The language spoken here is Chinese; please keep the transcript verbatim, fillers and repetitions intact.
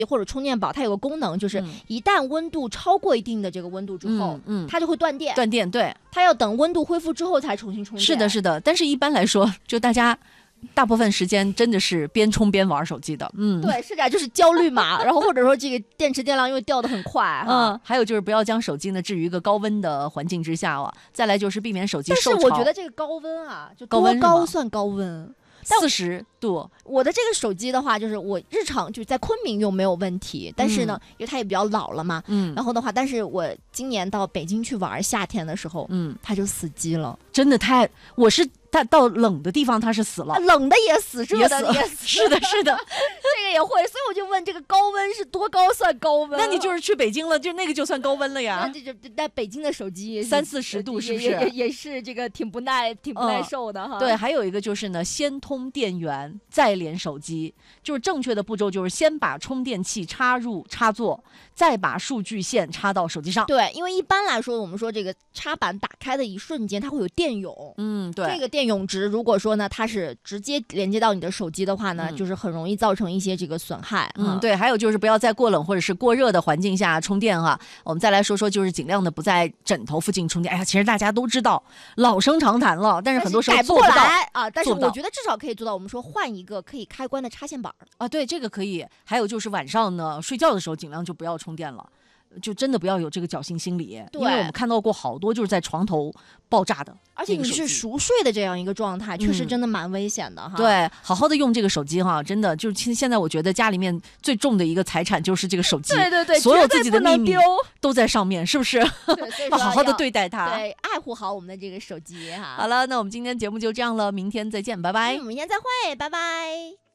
或者充电宝，它有个功能，就是一旦温度超过一定的这个温度之后，嗯，嗯它就会断电。 断电，对， 它要等温度恢复之后才重新充电。 是的，是的。但是一般来说，就大家大部分时间真的是边充边玩手机的。嗯， 对，是的，就是焦虑嘛。然后或者说这个电池电量因为掉得很快， 嗯，还有就是不要将手机呢置于一个高温的环境之下哦。再来就是避免手机受潮。 但是我觉得这个高温啊，就多高算高温？ 四十度。 我的这个手机的话，就是我日常就是在昆明用没有问题，但是呢，嗯、因为它也比较老了嘛，嗯，然后的话，但是我今年到北京去玩，夏天的时候，嗯，它就死机了， 真的太，我是。它到冷的地方它是死了， 冷的也死，热的也死， 是的，是的， 这个也会，所以我就问这个高温是多高算高温？ 那你就是去北京了，就那个就算高温了呀。 那这就在北京的手机三四十度是不是？ 也也也是这个挺不耐、挺不耐受的哈、 嗯。对，还有一个就是呢，先通电源再连手机，就是正确的步骤就是先把充电器插入插座，再把数据线插到手机上。 对，因为一般来说，我们说这个插板打开的一瞬间，它会有电涌， 嗯，对， 这个电涌值如果说呢，它是直接连接到你的手机的话呢，嗯、就是很容易造成一些这个损害。 嗯，对，还有就是不要在过冷或者是过热的环境下充电哈。我们再来说说，就是尽量的不在枕头附近充电。哎呀，其实大家都知道，老生常谈了，但是很多时候做不到改不过来啊。但是我觉得至少可以做到，我们说换一个可以开关的插线板啊，对，这个可以。还有就是晚上呢，睡觉的时候尽量就不要充电了。就真的不要有这个侥幸心理，因为我们看到过好多就是在床头爆炸的， 而且你是熟睡的这样一个状态，确实真的蛮危险的哈。 对，好好的用这个手机哈，真的就是现在我觉得家里面最重的一个财产就是这个手机， 对对对， 所有自己的秘密都在上面，是不是？要好好的对待它， 对，爱护好我们的这个手机哈。 好了，那我们今天节目就这样了，明天再见，拜拜。 嗯，明天再会，拜拜。